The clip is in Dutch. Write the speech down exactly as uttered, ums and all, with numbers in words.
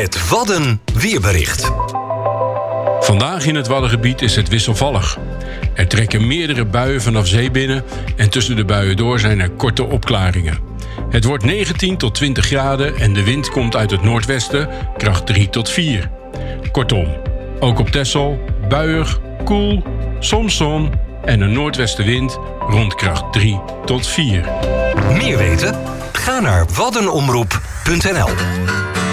Het Wadden weerbericht. Vandaag in het Waddengebied is het wisselvallig. Er trekken meerdere buien vanaf zee binnen en tussen de buien door zijn er korte opklaringen. Het wordt negentien tot twintig graden en de wind komt uit het noordwesten, kracht drie tot vier. Kortom, ook op Texel, buiig, koel, soms zon en een noordwestenwind rond kracht drie tot vier. Meer weten? Ga naar waddenomroep punt n l.